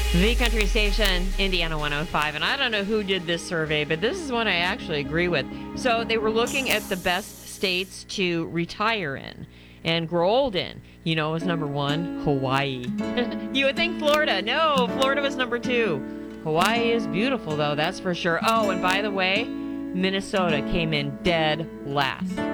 The country station, Indiana 105. And I don't know who did this survey, but this is one I actually agree with. So they were looking at the best states to retire in and grow old in. You know, it was number one, Hawaii. You would think Florida. No, Florida was number two. Hawaii is beautiful, though, that's for sure. Oh, and by the way, Minnesota came in dead last.